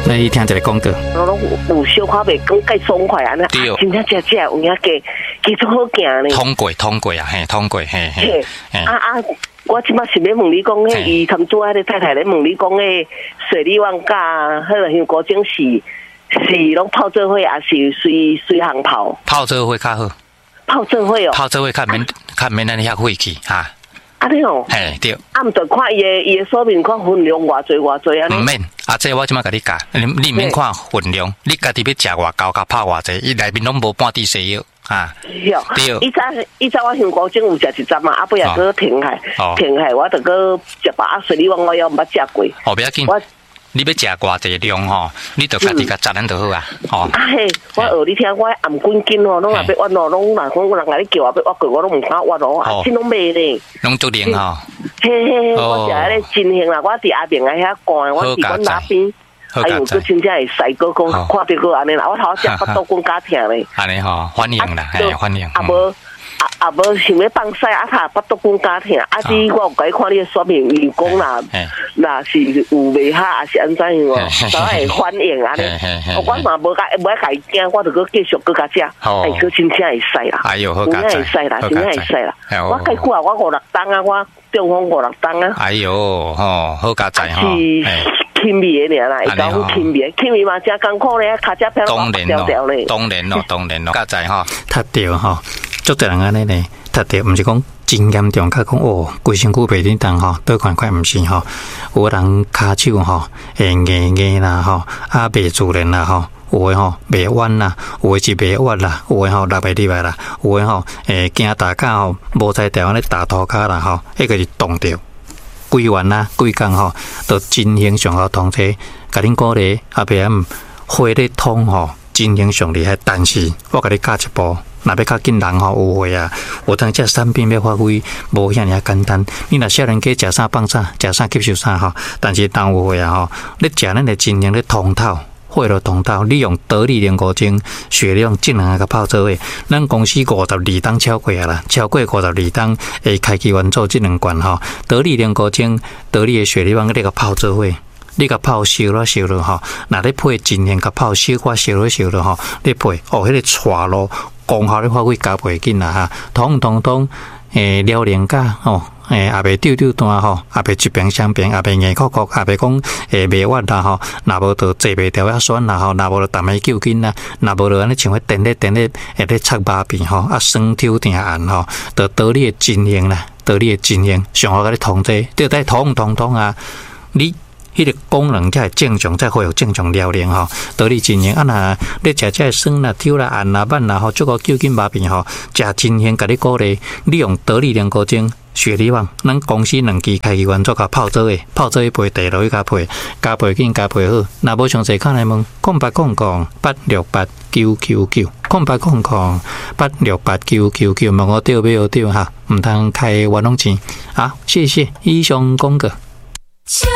来听一个广告。 我拢有小可袂讲介爽快啊，那真正食有影加足好行呢。 通过啊，嘿，通过嘿。 我即摆是要问你讲，迄伊tham做迄个太太咧问你讲，迄水利旺甲迄个香菇精是拢泡做伙，还是随行泡？ 泡做伙较好。 泡做伙哦。泡做伙较免安尼遐晦气哈。 啊对哦。 嘿对。 啊，毋着看伊的说明，看分量偌济安尼。 毋免，这我即摆甲你教，你免看分量，你家己要食偌高，甲泡偌济，伊内面拢无半滴西药。 对， 以前我香菇精有食一针嘛，啊，尾也搁停下，我着搁食饱啊，水里旺我也毋捌食过。 不要紧，你要食偌济量吼，你着家己甲扎咱就好啊。 嘿，我学你听，我按滚筋吼，拢若要挖咯，拢若讲有人甲你叫我要挖过，我拢毋敢挖咯，啊，真拢袂呢。 拢足灵吼。 嘿，我食迄个真香啦，我伫阿明遐干，我伫阮那边。哎呦，这真正会使个讲，看到个安尼啦，我头食腹肚骨加疼咧。 安尼吼，欢迎啦，欢迎。 无想要放屎啊，他腹肚骨加疼。啊，你我有甲你看你的说明，伊讲啦是有袂好，还是安怎样哦？都会反应安尼。我嘛无甲伊惊，我着搁继续搁甲食。哎，个真正会使啦。 哎呦，好加会使啦，真正会使啦。我介久啊，我5、6档啊，我中风5、6档啊。 哎呦，好加载吼。 轻微的尔啦，会讲轻微嘛，真艰苦咧，脚趾片拢掉掉咧。当然咯，加载吼，踢掉吼，足多人安尼咧，踢掉，毋是讲真严重，甲讲规身躯袂叮当吼，倒款毋是吼，有人骹手吼会硬啦吼，啊袂自然啦吼。有诶吼袂弯啦，有诶是袂弯啦，有诶吼落袂入来啦，有诶吼惊大脚吼无才调安尼打涂骹啦吼，迄个是冻掉。规晚啊，规工吼，都真形上好通车，甲恁鼓励后壁火咧通吼，真形上厉害。但是我甲你教一步，若要较紧人吼有火啊，有当这产品要发挥无遐尔简单。你若少年家食啥放啥，食啥吸收啥吼，但是当有火啊吼，你食咱的真形咧通透。火了通透，利用得力莲菇精、血量尽量个泡做伙。咱公司52档超过啊啦，超过52档会开启完做这2罐吼。得力莲菇精、得力的血力旺你个泡做伙，你个泡烧了吼。若你配真现个泡烧qua烧了吼，你配迄个带路功效你发挥加倍紧啦哈。通撩莲架吼。也袂丢单吼，也袂一边相边，也袂硬酷，也袂讲袂弯啦吼。若无就坐袂调遐酸啦吼，若无就淡下救紧啦，若无就安尼像迄电咧，会咧擦麻痹吼，啊酸抽定按吼，就得你的真形啦，得你的真形，上好甲你通这，就在通啊，你。迄个功能才会正常，才恢复正常疗龄吼。得力真形啊，若你食这酸啦、抽啦、按啦、慢啦吼，足个救紧麻痹吼，食真形，甲你鼓励，利用得力莲菇精、血力旺，咱公司2期开机完做甲泡做诶，配地落去加配紧加配好。若无详细看来问0800-868-999，0800-868-999，问我对不对哈？毋通开冤枉钱啊！谢谢以上广告。